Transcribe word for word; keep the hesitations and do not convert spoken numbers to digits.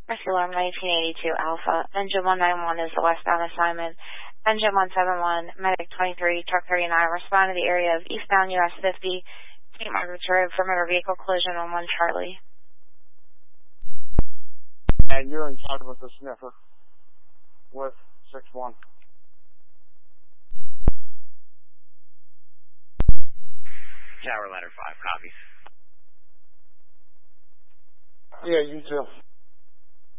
Rescue Alarm nineteen eighty-two Alpha. Engine one nine one is the westbound assignment. Engine one seven one, Medic twenty-three, Truck thirty-nine, respond to the area of eastbound U S fifty, Saint Margaret's Road for motor vehicle collision on one Charlie. And you're in charge with the sniffer with six one. Tower ladder five, copies. Yeah, you too.